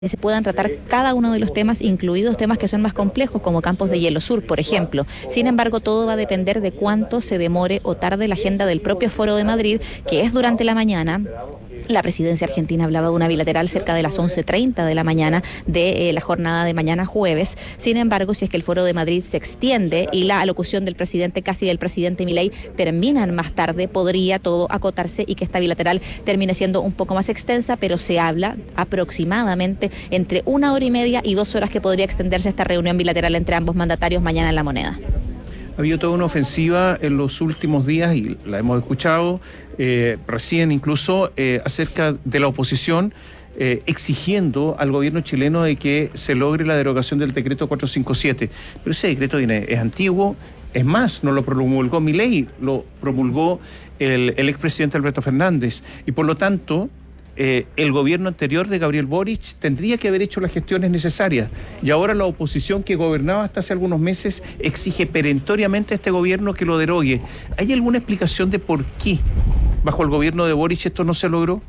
se puedan tratar cada uno de los temas, incluidos temas que son más complejos, como Campos de Hielo Sur, por ejemplo. Sin embargo, todo va a depender de cuánto se demore o tarde la agenda del propio Foro de Madrid, que es durante la mañana. La presidencia argentina hablaba de una bilateral cerca de las 11:30 de la mañana de la jornada de mañana jueves. Sin embargo, si es que el Foro de Madrid se extiende y la alocución del presidente Kast y del presidente Milei terminan más tarde, podría todo acotarse y que esta bilateral termine siendo un poco más extensa, pero se habla aproximadamente entre 1 hora y media y 2 horas que podría extenderse esta reunión bilateral entre ambos mandatarios mañana en La Moneda. Ha habido toda una ofensiva en los últimos días y la hemos escuchado recién incluso acerca de la oposición exigiendo al gobierno chileno de que se logre la derogación del decreto 457. Pero ese decreto es antiguo, es más, no lo promulgó Milei, lo promulgó el expresidente Alberto Fernández y por lo tanto el gobierno anterior de Gabriel Boric tendría que haber hecho las gestiones necesarias y ahora la oposición que gobernaba hasta hace algunos meses exige perentoriamente a este gobierno que lo derogue. ¿Hay alguna explicación de por qué bajo el gobierno de Boric esto no se logró?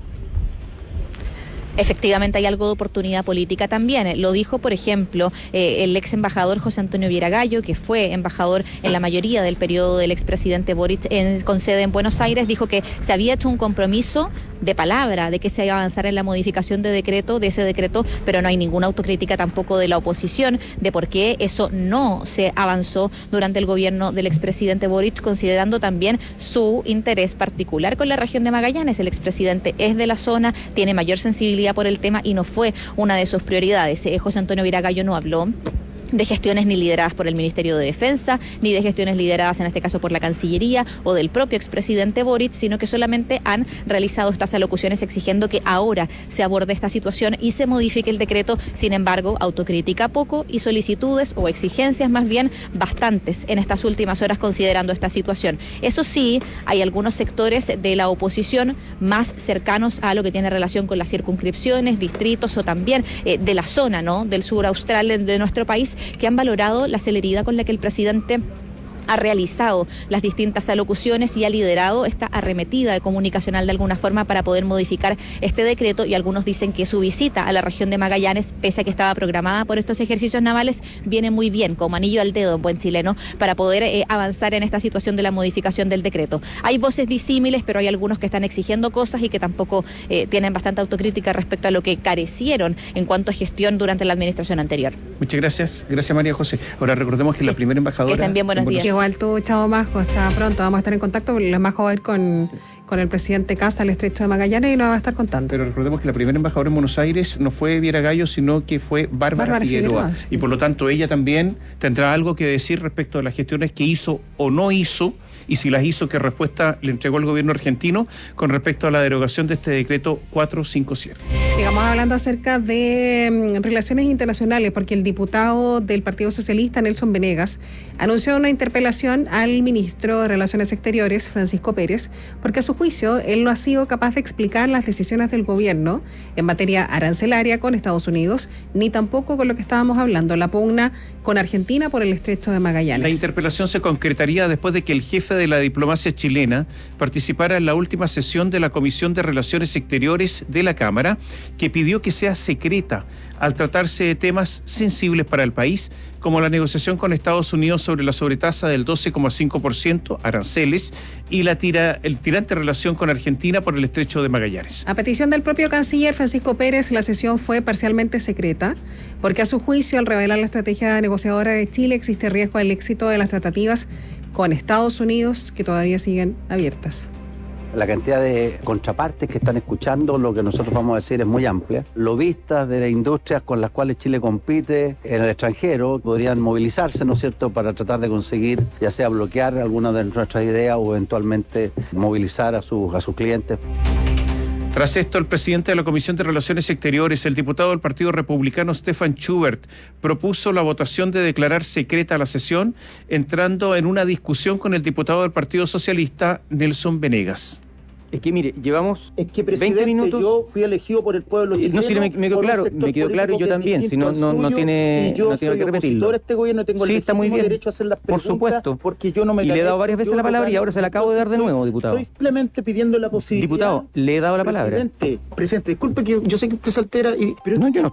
Efectivamente hay algo de oportunidad política también. Lo dijo, por ejemplo, el ex embajador José Antonio Vieragallo, que fue embajador en la mayoría del periodo del expresidente Boric con sede en Buenos Aires, dijo que se había hecho un compromiso de palabra de que se iba a avanzar en la modificación de ese decreto, pero no hay ninguna autocrítica tampoco de la oposición de por qué eso no se avanzó durante el gobierno del expresidente Boric, considerando también su interés particular con la región de Magallanes. El expresidente es de la zona, tiene mayor sensibilidad por el tema y no fue una de sus prioridades. José Antonio Vieragallo no habló de gestiones ni lideradas por el Ministerio de Defensa, ni de gestiones lideradas en este caso por la Cancillería o del propio expresidente Boric, sino que solamente han realizado estas alocuciones exigiendo que ahora se aborde esta situación y se modifique el decreto. Sin embargo, autocrítica poco y solicitudes o exigencias más bien bastantes en estas últimas horas considerando esta situación. Eso sí, hay algunos sectores de la oposición más cercanos a lo que tiene relación con las circunscripciones, distritos o también de la zona, ¿no?, del sur austral de nuestro país, que han valorado la celeridad con la que el presidente ha realizado las distintas alocuciones y ha liderado esta arremetida comunicacional de alguna forma para poder modificar este decreto, y algunos dicen que su visita a la región de Magallanes, pese a que estaba programada por estos ejercicios navales, viene muy bien, como anillo al dedo en buen chileno, para poder avanzar en esta situación de la modificación del decreto. Hay voces disímiles, pero hay algunos que están exigiendo cosas y que tampoco tienen bastante autocrítica respecto a lo que carecieron en cuanto a gestión durante la administración anterior. Muchas gracias. Gracias, María José. Ahora recordemos que la primera embajadora... Que estén bien, buenos días. Igual tú, Chavo Majo, está pronto, vamos a estar en contacto, la Majo va a ir con el presidente Kast al estrecho de Magallanes y nos va a estar contando. Pero recordemos que la primera embajadora en Buenos Aires no fue Vieragallo, sino que fue Bárbara Figueroa. Sí. Y por lo tanto ella también tendrá algo que decir respecto a las gestiones que hizo o no hizo, y si las hizo, qué respuesta le entregó el gobierno argentino con respecto a la derogación de este decreto 457. Sigamos hablando acerca de relaciones internacionales, porque el diputado del Partido Socialista, Nelson Venegas, anunció una interpelación al ministro de Relaciones Exteriores, Francisco Pérez, porque a su juicio él no ha sido capaz de explicar las decisiones del gobierno en materia arancelaria con Estados Unidos, ni tampoco con lo que estábamos hablando, la pugna con Argentina por el estrecho de Magallanes. La interpelación se concretaría después de que el jefe de la diplomacia chilena participara en la última sesión de la Comisión de Relaciones Exteriores de la Cámara, que pidió que sea secreta al tratarse de temas sensibles para el país, como la negociación con Estados Unidos sobre la sobretasa del 12,5%, aranceles, y el tirante relación con Argentina por el estrecho de Magallanes. A petición del propio canciller Francisco Pérez, la sesión fue parcialmente secreta, porque a su juicio, al revelar la estrategia negociadora de Chile, existe riesgo del éxito de las tratativas con Estados Unidos, que todavía siguen abiertas. La cantidad de contrapartes que están escuchando, lo que nosotros vamos a decir, es muy amplia. Lobistas de las industrias con las cuales Chile compite en el extranjero podrían movilizarse, ¿no es cierto?, para tratar de conseguir, ya sea bloquear alguna de nuestras ideas o eventualmente movilizar a sus clientes. Tras esto, el presidente de la Comisión de Relaciones Exteriores, el diputado del Partido Republicano Stefan Schubert, propuso la votación de declarar secreta la sesión, entrando en una discusión con el diputado del Partido Socialista, Nelson Venegas. Es que mire, llevamos Es que, presidente, 20 minutos. yo fui elegido por el pueblo chileno. No, sí, me quedó por un claro, sector me quedó claro, político yo que es también, si no, distinto al no suyo, tiene, y yo no tiene soy que repetirlo. opositor a este gobierno, tengo el Sí, está muy legítimo bien. derecho a hacer las Por preguntas, supuesto. porque yo no me Y le he dado carezco, varias veces yo la palabra y local, ahora se la acabo de dar de entonces nuevo, diputado. Estoy simplemente pidiendo la posibilidad. Diputado, le he dado la palabra. Presidente, disculpe que yo sé que usted se altera, pero No, yo no